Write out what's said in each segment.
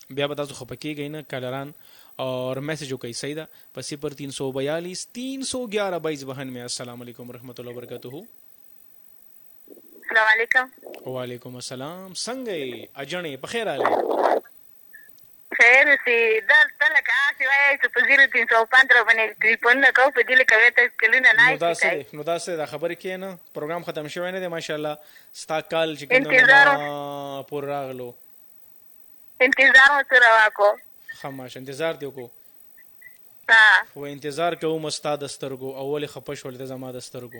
بیا به تاسو خپه کېږئ نه کالران اور میسج وکړئ صحیح ده په 0342 311 22 میں. السلام علیکم ورحمۃ اللہ وبرکاتہ. السلام علیکم. وعلیکم السلام. څنګه اجنې په خیر اله؟ خیر سي دلته لکه چې وایي چې په 0315 باندې ټلیفون نه کوو په دې لکه وایي کلونه نه نو دا څه دا خبرې کې نه پروګرام ختم شوی نه دی ماشاءالله ستا کال چې کوم پور راغلو انتظار مو سره وکړو. خاماش انتظار دی وکړو. خو انتظار کوم ستا د سترګو اول خپه شول د زما د سترګو.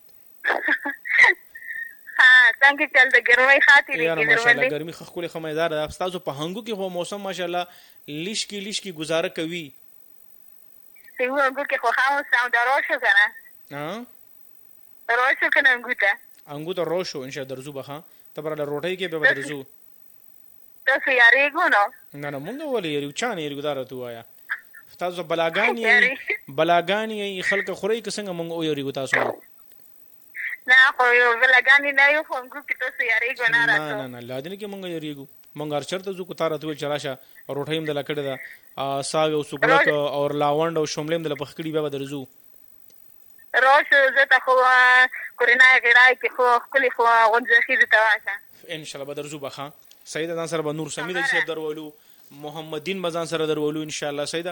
څنګه چل د ګرمۍ خاطر یاره ماشاءالله ګرمي خولي خمایدار ده. تاسو په هنګو کې خو موسم ماشاءالله لیشکی گزاره کوي. څنګه هنګو کې خو خاموش سم دروشو کنه دروشو کنه هنګو ته روشو ان شاء الله درزو بخا تبر له روټي کې به درزو. تاسو یاریږو نو نه مونږ ولې یریو چانه یریو دار ته وایا تاسو بلاګانی خلک خوري که څنګه مونږ او یریو تاسو نه خو یو بلاګانی نه یو هنګو کې تاسو یاریږو نه راځو نه لادن کې مونږ یریو مونږ ارچرته زو کو تار ته چراشه روټیم د لکړه دا ساګ او سګلک او لاوند او شوملم د لپخکړي به درزو روش زته خو کورینای غړای کې خو خپل خو غونځخې د تواشه ان شاء الله به درزو بخا سیده ځان سره به نور سمید چې درولو محمدین بزان سره درولو ان شاء الله سیده.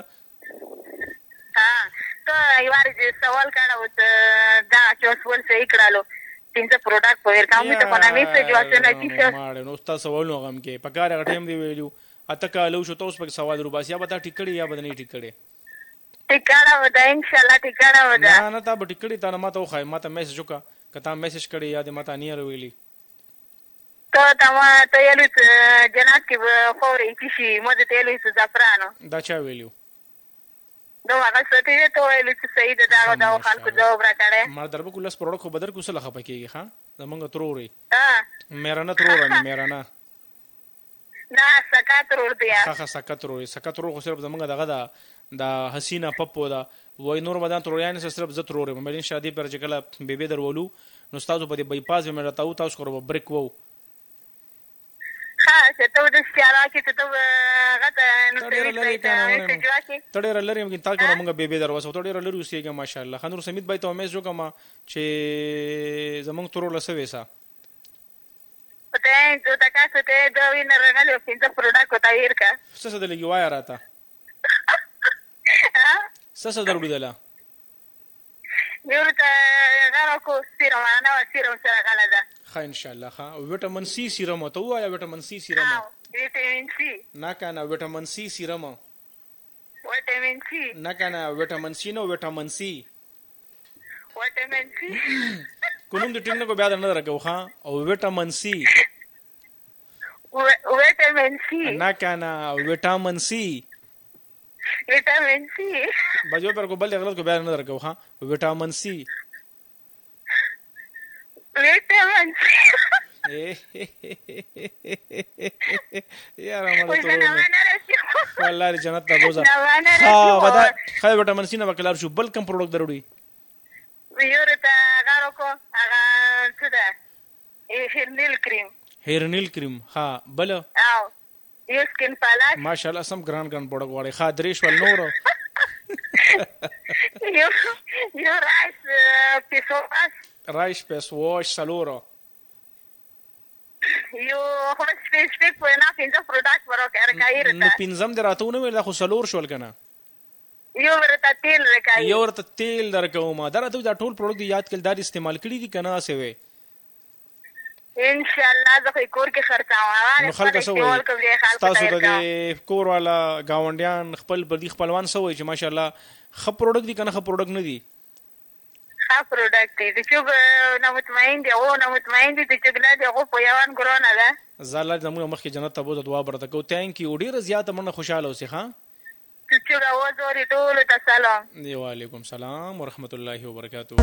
ته یوار سوال کړه دا چې سوال صحیح کړالو څنګه پروډکټ په ورکاومه ته په نامه څه جواب نه کیږي. ماړ نو تاسو سوال نو غم کې پکاره غټیم دی ویلو اته کالو شو تاسو په سوال رو باسي یا به تا ټیکړی یا به نه ټیکړی ټیکړه ودا ان شاء الله ټیکړه ودا نه تا به ټیکړی تا نه ماته خو ماته میسج وکړه کته میسج کړی یا د ماته نه ویلی ته یلو جنات کې خورې کشي مو د تیلو زعفرانو دا چا ویلو دا هغه څه ته ویلو چې صحیح ده دا خلکو جواب راکړي. ما دربه کولس پروډکټ خو بدر کوسه لخه پکېږي ها زمونږ تروري میرانه ترور میرانه نه سکات ترور دی ها سکات ترور خو صرف زمونږ دغه دا حسینه پپو دا وای نور مدان تروریان صرف ز ترور مې شادي پر جګله بیبي درولو نو تاسو په دې بایپاس مې راټاو تاسو کړو بریک وو چې ته د سیارا کې ته غته نو تړه لري موږ تا کوم موږ بیبي دروازه تړه لري اوسېګه ماشاءالله خنور سمیت بای ته مې جو کما چې زمونږ ترور لسوي سا ته جو تاسو ته دا وینر غلو چې پروډکټ تغیر کا څه څه دلګي وای راته څه درولې ورته غره کو سیرم انا سیرم سره غلدا ها ان شاء الله ها وټامین سی سیرم ته وایا وټامین سی سیرم وټامین سی نه کنه وټامین سی سیرم وټامین سی نه کنه وټامین سی نو وټامین سی کوم د ټینګ کو بیا نه درکو ها او وټامین سی نه کنه وټامین سی بجو پر کو بل غلط کو بیا نه درکو ها وټامین سی یاره مړ ته والله جنت ته بوزا ها ودا خای وټامین سی نه وکلار شو بل کم پروډکټ دروړي ویورتا غارو کو هغه څه ده هیرنیل کریم ها بل یو سکین پالاک ماشاءالله سم ګران پروډکټ وړي ها دریش ول نور یو رایس پیس واش سالورو یو خو سپیسیفیک په نه پینځه پروډکټ ورکه راکایره نو پینځم دراتونه ویل خو سالور شول کنه یو ورته تیل درکو ما درته دا ټول پروډکټ یاد کړل دا استعمال کړی دي کنه اسه وي ان شاء الله زه کور کې خرڅاوم نو خلک سوي تاسو د کور والا گاونډیان خپل بدی خپلوان سوي چې ماشاءالله خ پروډکټ دي کنه خ پروډکټ نه دي خ پروډکټ دي چې نو مطمئن دي چې ګنا دي غو په یوان ګرونه ده زاله زموږ مخ کې جنت ته بوزه دعا برته کو ثانک یو ډیر زیاته منه خوشاله اوسې ها چې راوځوري ټول ته سلام وعلیکم السلام ورحمت الله وبرکاتہ